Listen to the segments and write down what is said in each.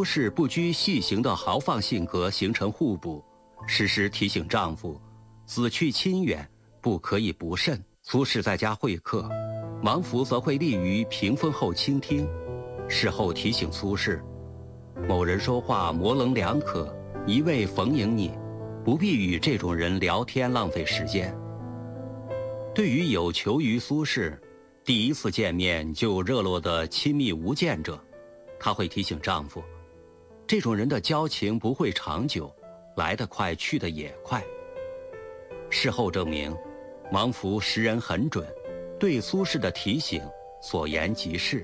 苏轼不拘细行的豪放性格形成互补，时时提醒丈夫子去亲远，不可以不慎。苏轼在家会客，王弗则会立于屏风后倾听，事后提醒苏轼，某人说话模棱两可，一味逢迎你，不必与这种人聊天浪费时间。对于有求于苏轼，第一次见面就热络的亲密无间者，她会提醒丈夫，这种人的交情不会长久，来得快去得也快。事后证明，王弗识人很准，对苏轼的提醒所言极是。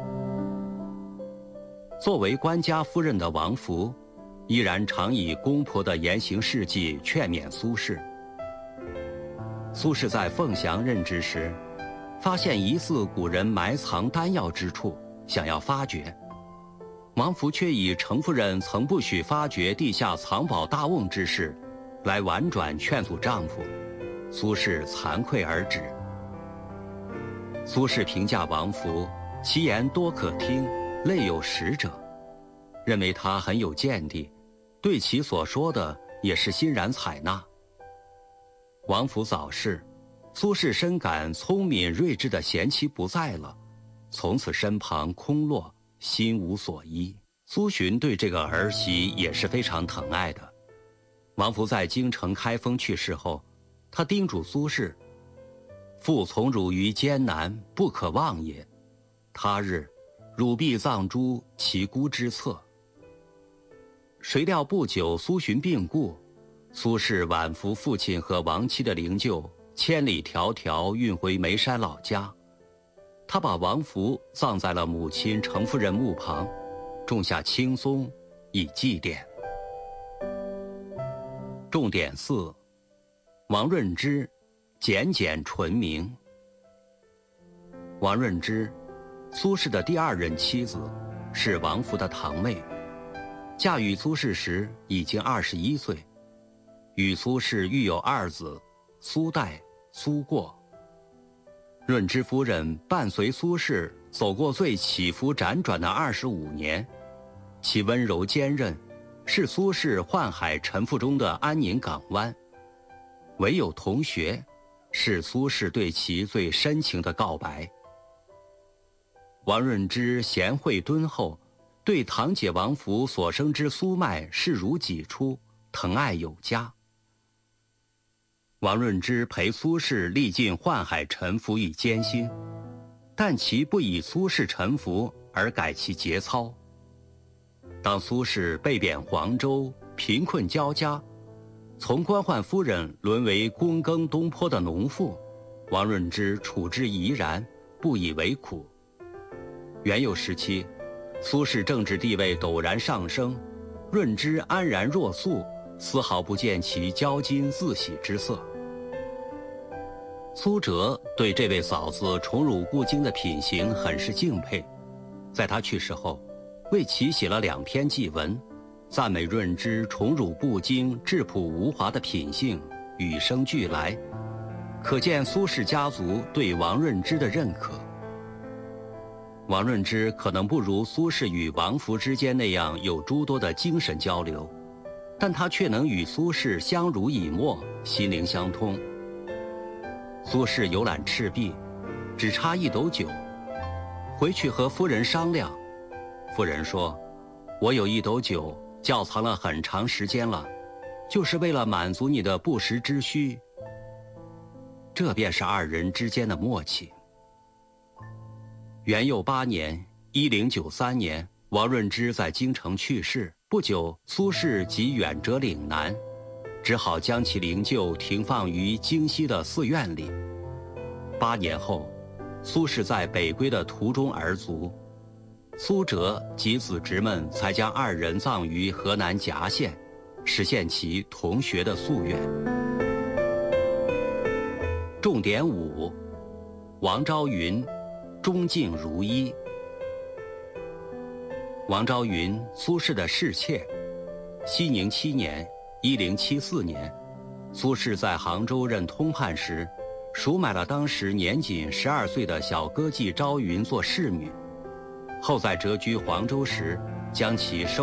作为官家夫人的王弗，依然常以公婆的言行事迹劝勉苏轼。苏轼在凤翔任职时，发现疑似古人埋藏丹药之处，想要发掘，王弗却以程夫人曾不许发掘地下藏宝大瓮之事，来婉转劝阻丈夫。苏轼惭愧而止。苏轼评价王弗，其言多可听，类有识者，认为他很有见地，对其所说的也是欣然采纳。王弗早逝，苏轼深感聪明睿智的贤妻不在了，从此身旁空落，心无所依。苏洵对这个儿媳也是非常疼爱的。王弗在京城开封去世后，他叮嘱苏轼，父从汝于艰难，不可忘也，他日汝必葬诸其姑之侧。谁料不久苏洵病故，苏轼挽扶父亲和亡妻的灵柩，千里迢迢运回眉山老家。他把王弗葬在了母亲程夫人墓旁，种下青松以祭奠。重点4：王润之，简简纯明。王润之，苏轼的第二任妻子，是王弗的堂妹，嫁与苏轼时已经21岁，与苏轼育有2子，苏代、苏过。润之夫人伴随苏轼走过最起伏辗转的25年，其温柔坚韧，是苏轼宦海沉浮中的安宁港湾。唯有同学，是苏轼对其最深情的告白。王润之贤惠敦厚，对堂姐王弗所生之苏迈视如己出，疼爱有加。王润之陪苏轼历尽宦海沉浮与艰辛，但其不以苏轼沉浮而改其节操。当苏轼被贬黄州，贫困交加，从官宦夫人沦为躬耕东坡的农妇，王润之处之怡然，不以为苦。元佑时期，苏轼政治地位陡然上升，润之安然若素，丝毫不见其骄矜自喜之色。苏辙对这位嫂子宠辱不惊的品行很是敬佩，在他去世后，为其写了2篇祭文，赞美润之宠辱不惊、质朴无华的品性，与生俱来，可见苏氏家族对王润之的认可。王润之可能不如苏轼与王弗之间那样有诸多的精神交流，但他却能与苏轼相濡以沫，心灵相通。苏轼游览赤壁，只差1斗酒，回去和夫人商量，夫人说：“我有1斗酒，窖藏了很长时间了，就是为了满足你的不时之需。”这便是2人之间的默契。元佑8年（1093年），王润之在京城去世，不久苏轼即远谪岭南，只好将其灵柩停放于京西的寺院里。8年后，苏轼在北归的途中而卒，苏辙及子侄们才将2人葬于河南夹县，实现其同学的夙愿。重点5：王昭云，忠敬如一。王昭云，苏轼的侍妾。熙宁7年（1074年），苏轼在杭州任通判时，赎买了当时年仅12岁的小歌妓昭云做侍女，后在谪居黄州时，将其收